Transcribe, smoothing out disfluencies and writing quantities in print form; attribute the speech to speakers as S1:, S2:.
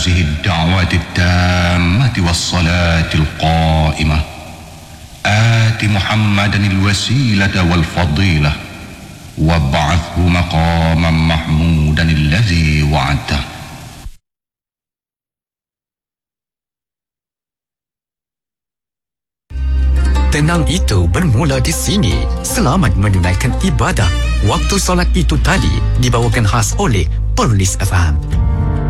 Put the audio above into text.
S1: هذه الدعوة التامة والصلاة القائمة آت محمدا الوسيلة والفضيلة وابعثه مقاما محمودا الذي وعدته.
S2: Tenang itu bermula di sini. Selamat menunaikan ibadah. Waktu solat itu tadi dibawakan khas oleh Perlis FM.